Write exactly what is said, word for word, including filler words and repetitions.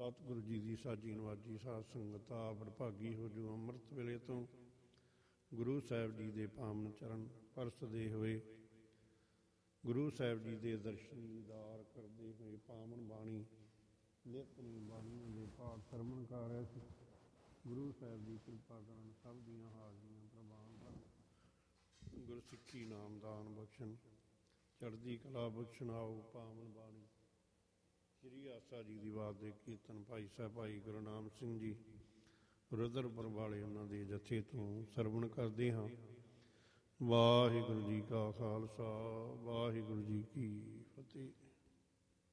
ਸਤਿਗੁਰੂ ਜੀ ਦੀ ਸਾਜੀ ਨਵਾਜੀ ਸਾਧ ਸੰਗਤ ਆਪ ਵਡਭਾਗੀ ਹੋ ਜੋ ਅੰਮ੍ਰਿਤ ਵੇਲੇ ਤੋਂ ਗੁਰੂ ਸਾਹਿਬ ਜੀ ਦੇ ਪਾਵਨ ਚਰਨ ਪਰਸਦੇ ਹੋਏ ਗੁਰੂ ਸਾਹਿਬ ਜੀ ਦੇ ਦਰਸ਼ਨ ਦੀਦਾਰ ਕਰਦੇ ਹੋਏ ਪਾਵਨ ਬਾਣੀ ਨਿਤਨੀ ਬਾਣੀ ਦੇ ਪਾਠ ਸਰਵਣ ਕਰ ਰਹੇ ਸੀ। ਗੁਰੂ ਸਾਹਿਬ ਦੀ ਕਿਰਪਾ ਕਰਨ ਸਭ ਦੀਆਂ ਹਾਜ਼ਰੀਆਂ ਪ੍ਰਵਾਨ ਕਰਨ, ਗੁਰਸਿੱਖੀ ਨਾਮਦਾਨ ਬਖਸ਼ਣ, ਚੜ੍ਹਦੀ ਕਲਾ ਬਖਸ਼ਣ। ਆਓ ਪਾਵਨ ਬਾਣੀ ਸ੍ਰੀ ਆਸਾ ਜੀ ਦੀ ਬਾਤ ਦੇ ਕੀਰਤਨ ਭਾਈ ਸਾਹਿਬ ਭਾਈ ਗੁਰਨਾਮ ਸਿੰਘ ਜੀ ਰੁਦਰਪੁਰ ਵਾਲੇ ਉਹਨਾਂ ਦੇ ਜਥੇ ਤੋਂ ਸਰਵਣ ਕਰਦੇ ਹਾਂ। ਵਾਹਿਗੁਰੂ ਜੀ ਕਾ ਖਾਲਸਾ, ਵਾਹਿਗੁਰੂ ਜੀ ਕੀ ਫਤਿਹ।